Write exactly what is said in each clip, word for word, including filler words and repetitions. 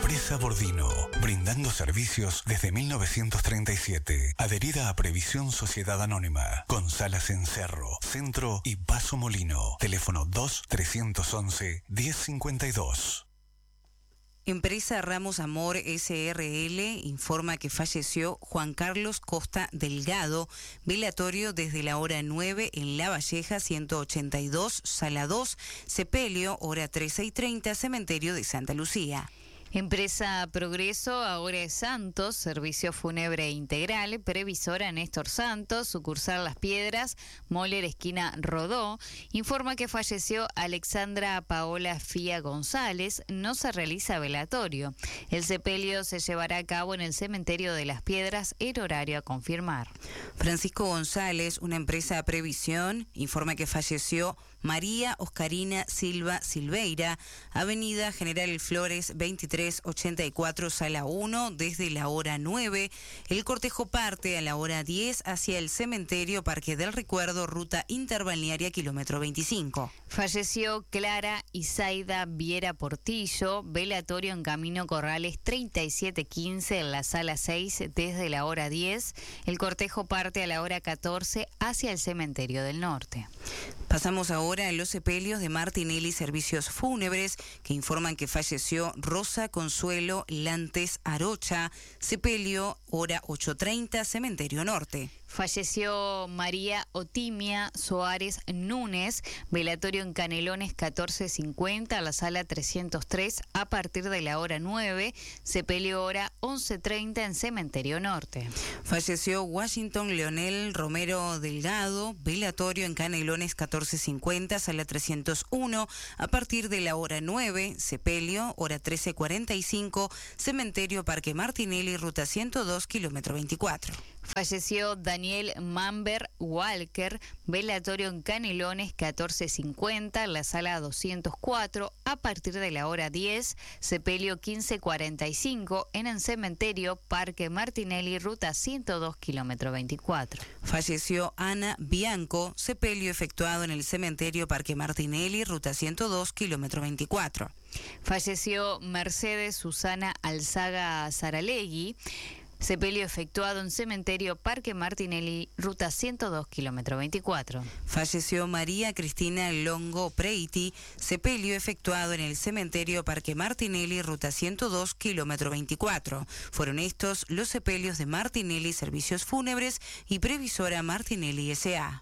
Empresa Bordino, brindando servicios desde mil novecientos treinta y siete. Adherida a Previsión Sociedad Anónima, con salas en Cerro, Centro y Paso Molino. Teléfono dos, trescientos once, diez cincuenta y dos. Empresa Ramos Amor S R L informa que falleció Juan Carlos Costa Delgado, velatorio desde la hora nueve en La Valleja ciento ochenta y dos, sala dos, sepelio, hora trece y treinta, cementerio de Santa Lucía. Empresa Progreso, ahora es Santos, servicio fúnebre integral, previsora Néstor Santos, sucursal Las Piedras, Moller esquina Rodó, informa que falleció Alexandra Paola Fía González, no se realiza velatorio. El sepelio se llevará a cabo en el cementerio de Las Piedras, el horario a confirmar. Francisco González, una empresa Previsión, informa que falleció María Oscarina Silva Silveira, avenida General Flores veintitrés ochenta y cuatro, sala uno, desde la hora nueve. El cortejo parte a la hora diez hacia el cementerio Parque del Recuerdo, ruta interbalnearia kilómetro veinticinco. Falleció Clara Isaida Viera Portillo, velatorio en Camino Corrales treinta y siete quince en la sala seis desde la hora diez. El cortejo parte a la hora catorce hacia el cementerio del norte. Pasamos ahora a los sepelios de Martinelli Servicios Fúnebres, que informan que falleció Rosa Consuelo Lantes Arocha, sepelio, hora ocho treinta, cementerio norte. Falleció María Otimia Soares Núñez, velatorio en Canelones catorce cincuenta, a la sala trescientos tres, a partir de la hora nueve, sepelio hora once treinta en Cementerio Norte. Falleció Washington Leonel Romero Delgado, velatorio en Canelones catorce cincuenta, sala trescientos uno, a partir de la hora nueve, sepelio, hora trece cuarenta y cinco, Cementerio Parque Martinelli, ruta ciento dos, kilómetro veinticuatro. Falleció Daniel Mamber Walker, velatorio en Canelones catorce cincuenta, la sala doscientos cuatro, a partir de la hora diez, sepelio quince cuarenta y cinco, en el cementerio Parque Martinelli, ruta ciento dos, kilómetro veinticuatro. Falleció Ana Bianco, sepelio efectuado en el cementerio Parque Martinelli, ruta ciento dos, kilómetro veinticuatro. Falleció Mercedes Susana Alzaga Saralegui, sepelio efectuado en cementerio Parque Martinelli, ruta ciento dos, kilómetro veinticuatro. Falleció María Cristina Longo Preiti, sepelio efectuado en el cementerio Parque Martinelli, ruta ciento dos, kilómetro veinticuatro. Fueron estos los sepelios de Martinelli Servicios Fúnebres y Previsora Martinelli S A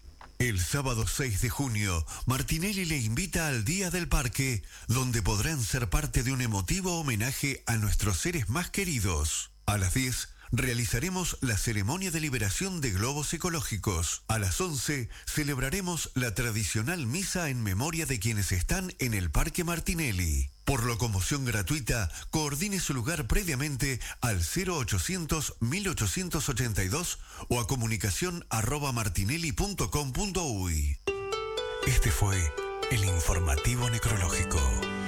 El sábado seis de junio, Martinelli le invita al Día del Parque, donde podrán ser parte de un emotivo homenaje a nuestros seres más queridos. A las diez realizaremos la ceremonia de liberación de globos ecológicos. A las once celebraremos la tradicional misa en memoria de quienes están en el Parque Martinelli. Por locomoción gratuita, coordine su lugar previamente al cero ochocientos, mil ochocientos ochenta y dos o a comunicación arroba martinelli punto com punto uy. Este fue el informativo necrológico.